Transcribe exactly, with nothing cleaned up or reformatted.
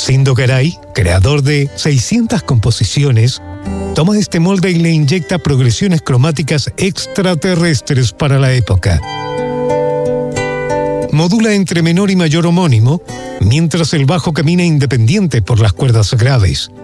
Sindo Garay, creador de seiscientas composiciones, toma este molde y le inyecta progresiones cromáticas extraterrestres para la época. Modula entre menor y mayor homónimo, mientras el bajo camina independiente por las cuerdas graves.